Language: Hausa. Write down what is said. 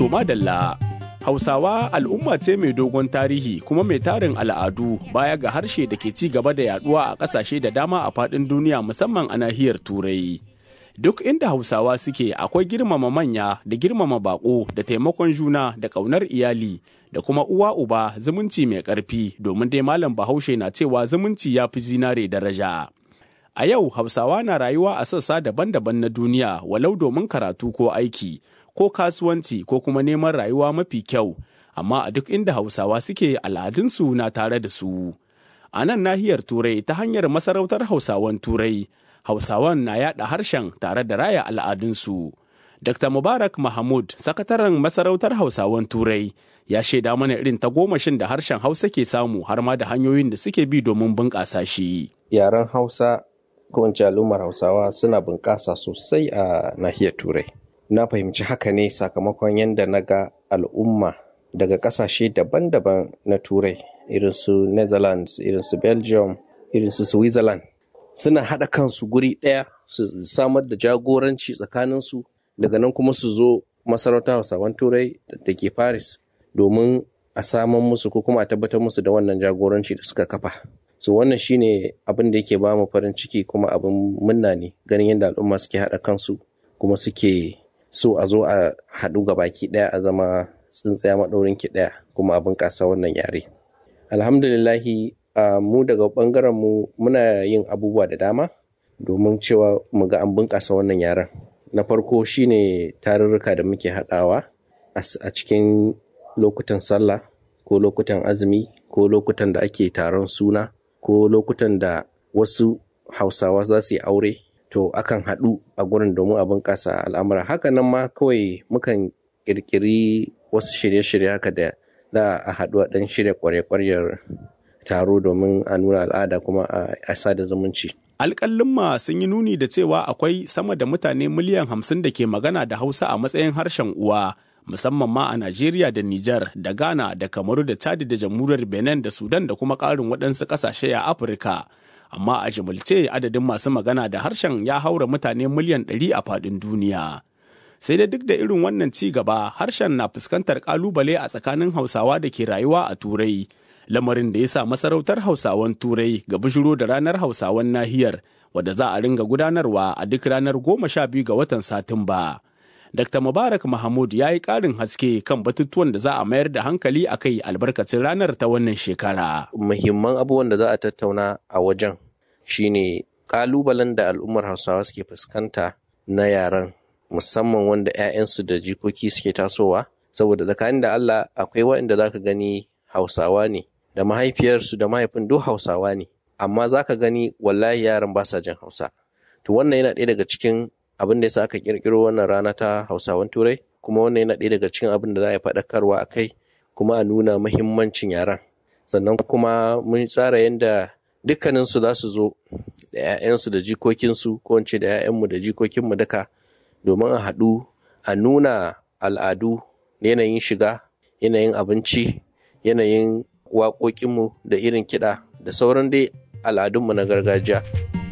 To madalla, Hausawa al'umma ce mai dogon tarihi kuma mai tarin al'adu baya ga harshe da ke ci gaba da yaduwa a ƙasashe da dama a faɗin duniya musamman a nahiyar Turai. Duk inda Hausawa suke akwai girmama manya da girmama baƙo da taimakon juna da ƙaunar iyali da kuma uwa uba zumunci mai ƙarfi domin dai Malam Bahaushe na cewa zumunci ya fi zinare daraja. A yau Hausawa na rayuwa a sassa daban-daban na duniya walau domin karatu ko aiki. Ko kasuwanci ko kuma neman rayuwa mafi kyau, amma a duk inda Hausawa suke al'adunsu na tare da su. A nan nahiyar Turai ta hanyar masarautar Hausawan Turai, Hausawan na yaɗa harshen tare da raya al'adunsu. Dr. Mubarak Mahmud, sakataren masarautar Hausawan Turai, ya shaida mana irin tagomashin da harshen Hausa ke samu har ma da hanyoyin da suke bi domin bunƙasa shi. Yaren Hausa ko in ce al'ummar Hausawa suna bunƙasa sosai a nahiyar Turai. Na fahimci haka ne sakamakon yadda na ga al'umma daga ƙasashe daban-daban na Turai, irin su Netherlands, irin su Belgium, irin su Switzerland, suna haɗa kansu guri ɗaya su samar da jagoranci tsakaninsu, daga nan kuma su zo masarautar Hausawan Turai da ke Paris domin a saman musu ko kuma a tabbatar musu da wannan jagoranci da suka kafa. So wannan shine abin da yake ba mu farin ciki kuma abin munna ne ganin yadda al'umma suke haɗa kansu kuma suke so a zo a haɗu ga baki ɗaya a zama tsintsiya maɗaurin ki ɗaya kuma a bunƙasa wannan yare. Alhamdulillahi mu daga ɓangaren mu muna yin abubuwa da dama domin cewa mu ga an bunƙasa wannan yaren. Na farko shine tarurruka da muke haɗawa a cikin lokutan sallah ko lokutan azumi ko lokutan da ake taron suna ko lokutan da wasu Hausawa za su yi aure. To akan haɗu a gurin domin a bunƙasa al'amura. Haka nan ma kawai mukan ƙirƙiri wasu shirye-shirye haka da za a haɗu a ɗan shirya ƙwarya-ƙwaryar taro domin a nuna al'ada kuma a sada zumunci. Alƙalin sun yi nuni da cewa akwai sama da mutane miliyan 50 da ke magana da Hausa a matsayin harshen uwa, musamman ma a Najeriya da Nijar da Ghana da Kamaru da Chad da Jamhuriyar Benin da Sudan da kuma ƙarin waɗansu ƙasashe a Afirka. Amma a jimilce adadin masu magana da harshen ya haura mutane miliyan 100 a faɗin duniya. Sai da duk da irin wannan ci gaba, harshen na fuskantar ƙalubale a tsakanin Hausawa da ke rayuwa a Turai, lamarin da ya sa masarautar Hausawan Turai ga bishiro da ranar Hausawan nahiyar, wadda za a ringa gudanarwa a duk ranar 12 ga watan Satumba. Dr. Mubarak Mahmud ya yi ƙarin haske kan batutuwan da za a mayar da hankali a kai albarkacin ranar ta wannan shekara. Muhimman abubuwan da za a tattauna a wajen shine ƙalubalen da al'ummar Hausawa suke fuskanta na yaren, musamman wanda 'ya'yansu da jikoki suke tasowa, saboda tsakanin da Allah akwai waɗanda za ka gani Hausawa ne, da mahaifiyarsu da mahaifin duk Hausawa ne, amma za ka gani wallahi yaran ba sa jin Hausa. To wannan yana ɗaya daga cikin abin da ya sa aka ƙirƙiro wannan rana ta Hausawan Turai, kuma wannan yana ɗaya daga cikin abin da za a yi faɗakarwa a kai kuma a nuna muhimmancin yaren. Sannan kuma mun tsara yadda dukkaninsu za su zo da 'ya'yansu da jikokinsu, ko in ce da 'ya'yanmu da jikokinmu duka, domin a haɗu a nuna al'adu, yanayin shiga, yanayin abinci, yanayin waƙoƙinmu da irin kiɗa da sauran dai al'adunmu na gargajiya.